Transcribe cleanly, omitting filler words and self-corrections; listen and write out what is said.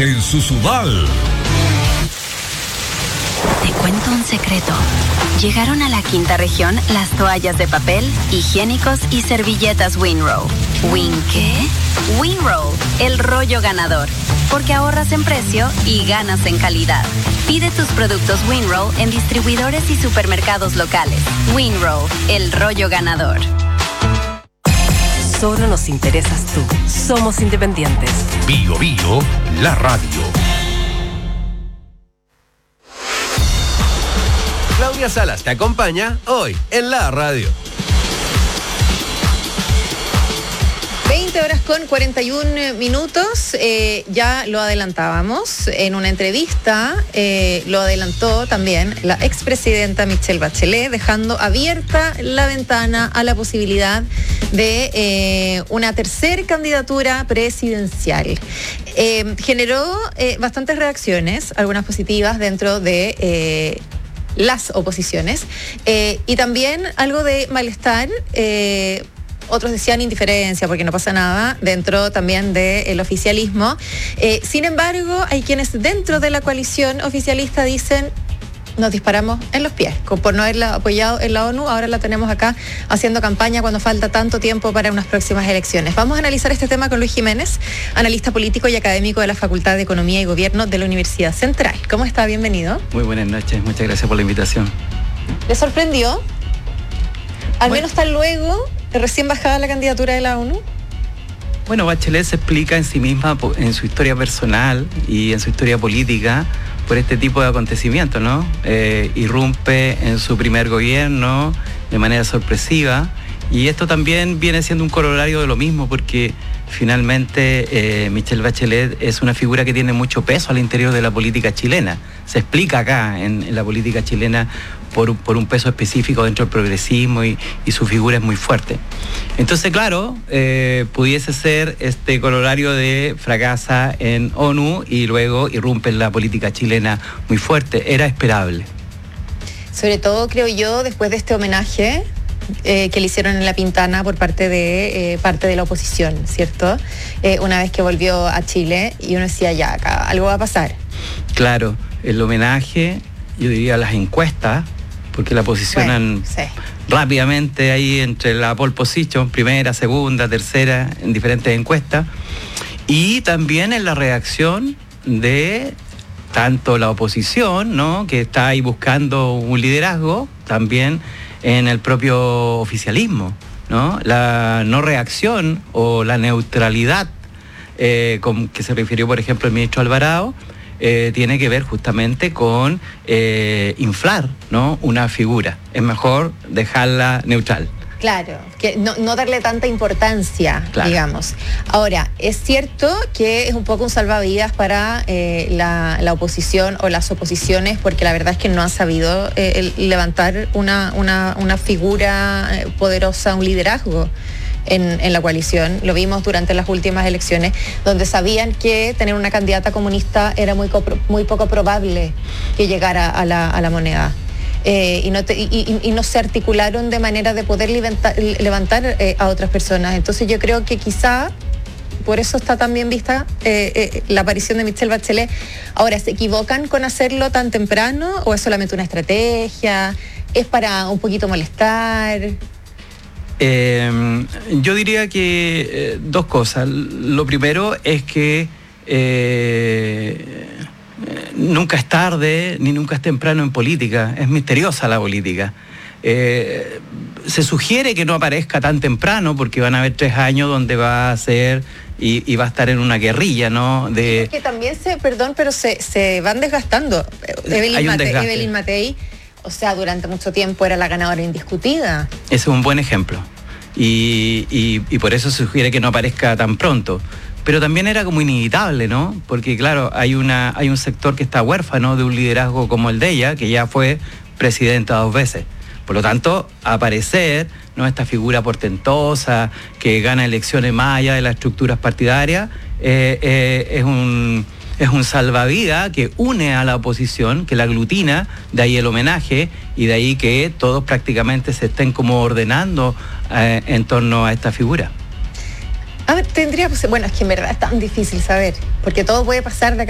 Conviértete en su Sudal. Te cuento un secreto. Llegaron a la quinta región las toallas de papel, higiénicos y servilletas Winrow. ¿Win qué? Winrow, el rollo ganador. Porque ahorras en precio y ganas en calidad. Pide tus productos Winrow en distribuidores y supermercados locales. Winrow, el rollo ganador. Solo nos interesas tú. Somos independientes. Bio Bio, la radio. Claudia Salas te acompaña hoy en la radio. 20 horas con 41 minutos, ya lo adelantábamos en una entrevista, lo adelantó también la expresidenta Michelle Bachelet, dejando abierta la ventana a la posibilidad de una tercera candidatura presidencial. Generó bastantes reacciones, algunas positivas dentro de las oposiciones, y también algo de malestar. Otros decían indiferencia porque no pasa nada dentro también del oficialismo. Sin embargo, hay quienes dentro de la coalición oficialista dicen: nos disparamos en los pies por no haberla apoyado en la ONU. Ahora la tenemos acá haciendo campaña cuando falta tanto tiempo para unas próximas elecciones. Vamos a analizar este tema con Luis Jiménez, analista político y académico de la Facultad de Economía y Gobierno de la Universidad Central. ¿Cómo está? Bienvenido. Muy buenas noches, muchas gracias por la invitación. ¿Le sorprendió? Al menos tan luego, recién bajada la candidatura de la ONU. Bueno, Bachelet se explica en sí misma, en su historia personal y en su historia política, por este tipo de acontecimientos, ¿no? Irrumpe en su primer gobierno de manera sorpresiva, y esto también viene siendo un corolario de lo mismo, porque finalmente Michelle Bachelet es una figura que tiene mucho peso al interior de la política chilena. Se explica acá en la política chilena por un peso específico dentro del progresismo, y su figura es muy fuerte. Entonces, claro, pudiese ser este corolario de fracasa en ONU y luego irrumpe en la política chilena muy fuerte. Era esperable. Sobre todo, creo yo, después de este homenaje que le hicieron en La Pintana por parte de la oposición, ¿cierto? Una vez que volvió a Chile, y uno decía: ya, acá algo va a pasar. Claro, el homenaje, yo diría las encuestas, porque la posicionan rápidamente ahí entre la pole position, primera, segunda, tercera, en diferentes encuestas, y también en la reacción de tanto la oposición, ¿no?, que está ahí buscando un liderazgo, también en el propio oficialismo, ¿no? La no reacción o la neutralidad con que se refirió, por ejemplo, el ministro Alvarado, tiene que ver justamente con inflar, ¿no?, una figura. Es mejor dejarla neutral. Claro, que no darle tanta importancia, claro, digamos. Ahora, es cierto que es un poco un salvavidas para la oposición o las oposiciones, porque la verdad es que no han sabido levantar una figura poderosa, un liderazgo en la coalición. Lo vimos durante las últimas elecciones, donde sabían que tener una candidata comunista era muy poco probable que llegara a la moneda. Y no se articularon de manera de poder levantar a otras personas. Entonces yo creo que quizá por eso está tan bien vista la aparición de Michelle Bachelet. Ahora, ¿se equivocan con hacerlo tan temprano o es solamente una estrategia? ¿Es para un poquito molestar? Yo diría que dos cosas. Lo primero es que nunca es tarde ni nunca es temprano en política. Es misteriosa la política. Se sugiere que no aparezca tan temprano porque van a haber 3 años donde va a ser y va a estar en una guerrilla, ¿no? Que también se van desgastando. Evelyn Matei, o sea, durante mucho tiempo era la ganadora indiscutida. Ese es un buen ejemplo. Y por eso se sugiere que no aparezca tan pronto. Pero también era como inevitable, ¿no? Porque claro, hay un sector que está huérfano de un liderazgo como el de ella, que ya fue presidenta 2 veces. Por lo tanto, aparecer, ¿no?, esta figura portentosa que gana elecciones más allá de las estructuras partidarias, es un salvavidas que une a la oposición, que la aglutina, de ahí el homenaje, y de ahí que todos prácticamente se estén como ordenando en torno a esta figura. A ver, es que en verdad es tan difícil saber, porque todo puede pasar de acá